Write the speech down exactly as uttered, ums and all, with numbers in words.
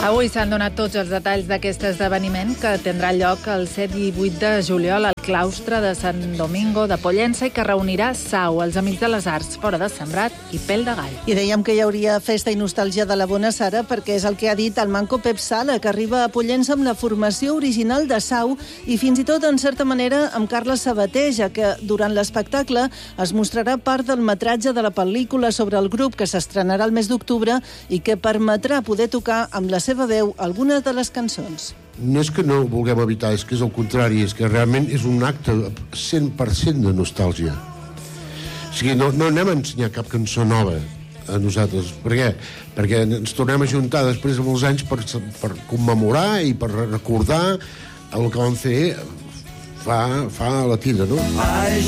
Avui s'han donat tots els detalls d'aquest esdeveniment que tindrà lloc el set i vuit de juliol al claustre de Sant Domingo de Pollença i que reunirà Sau, els Amics de les Arts, Fora de Sembrat i Pèl de Gall. I dèiem que hi hauria festa i nostàlgia de la bona Sara perquè és el que ha dit el manco Pep Sala, que arriba a Pollença amb la formació original de Sau i fins i tot, en certa manera, amb Carles Sabater, ja que durant l'espectacle es mostrarà part del metratge de la pel·lícula sobre el grup que s'estrenarà el mes d'octubre i que permetrà poder tocar amb la seva veu algunes de les cançons. No és que no ho vulguem evitar, és que és el contrari, és que realment és un acte cent per cent de nostàlgia. O sigui, no, no anem a ensenyar cap cançó nova a nosaltres. Per què? Perquè ens tornem a juntar després de molts anys per, per commemorar i per recordar el que vam fer fa, fa la tira, no?